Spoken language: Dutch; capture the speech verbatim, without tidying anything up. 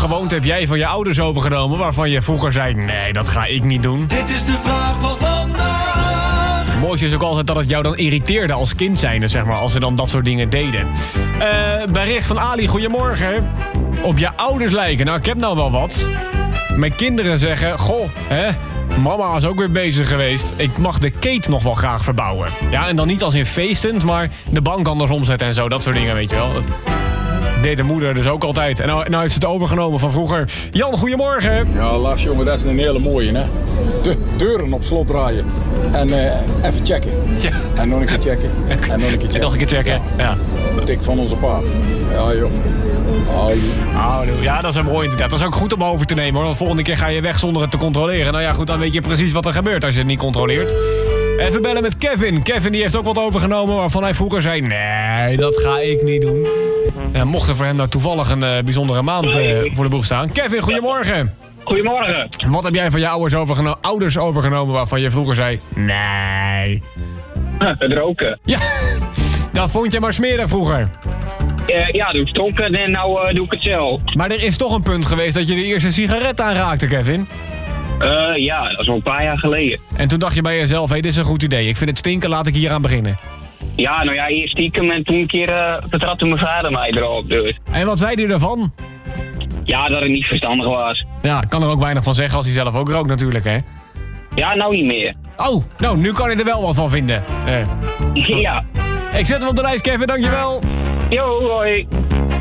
gewoonte heb jij van je ouders overgenomen waarvan je vroeger zei, nee, dat ga ik niet doen? Dit is de vraag van vandaag. Het mooiste is ook altijd dat het jou dan irriteerde als kind zijnde, zeg maar, als ze dan dat soort dingen deden. Uh, bericht van Ali, goedemorgen. Op je ouders lijken, nou, ik heb nou wel wat. Mijn kinderen zeggen, goh, hè, mama is ook weer bezig geweest. Ik mag de kate nog wel graag verbouwen. Ja, en dan niet als in feestend, maar de bank anders omzetten en zo, dat soort dingen, weet je wel. Dat deed de moeder dus ook altijd. En nou, nou heeft ze het overgenomen van vroeger. Jan, goedemorgen. Ja, Lars, jongen, dat is een hele mooie, hè. De deuren op slot draaien. En uh, even checken. Ja. En nog een keer checken. En nog een keer checken. En nog een keer checken, ja. ja. De tik van onze pa. Ja, joh. Oh, ja, dat is mooi inderdaad. Dat is ook goed om over te nemen, hoor. Want volgende keer ga je weg zonder het te controleren. Nou ja, goed, dan weet je precies wat er gebeurt als je het niet controleert. Even bellen met Kevin. Kevin die heeft ook wat overgenomen waarvan hij vroeger zei, nee, dat ga ik niet doen. Ja, mocht er voor hem nou toevallig een uh, bijzondere maand uh, voor de boeg staan. Kevin, goedemorgen. Goedemorgen. Wat heb jij van je ouders, overgeno- ouders overgenomen waarvan je vroeger zei, nee. Het roken. Ja, dat vond je maar smerig vroeger. Uh, ja, doe ik dronken en nou uh, doe ik het zelf. Maar er is toch een punt geweest dat je de eerste sigaret aanraakte, Kevin? Uh, ja, dat is al een paar jaar geleden. En toen dacht je bij jezelf, hé, hey, dit is een goed idee. Ik vind het stinken, laat ik hier aan beginnen. Ja, nou ja, eerst stiekem en toen een keer uh, vertrapte mijn vader mij erop. Dus. En wat zei hij ervan? Ja, dat het niet verstandig was. Ja, ik kan er ook weinig van zeggen als hij zelf ook rookt natuurlijk, hè? Ja, nou niet meer. Oh, nou, nu kan hij er wel wat van vinden. Uh. Ja. Ik zet hem op de lijst, Kevin, dankjewel. Yo, hoi.